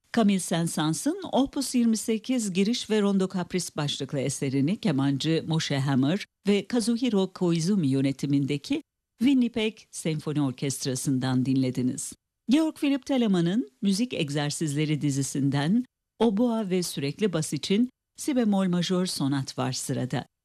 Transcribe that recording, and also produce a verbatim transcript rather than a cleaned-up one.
Camille Saint-Saëns'ın Opus yirmi sekiz Giriş ve Rondo Kapris başlıklı eserini kemancı Moshe Hammer ve Kazuhiro Koizumi yönetimindeki Winnipeg Senfoni Orkestrası'ndan dinlediniz. Georg Philipp Telemann'ın Müzik Egzersizleri dizisinden Oboa ve sürekli bas için Si bemol majör sonat var sırada.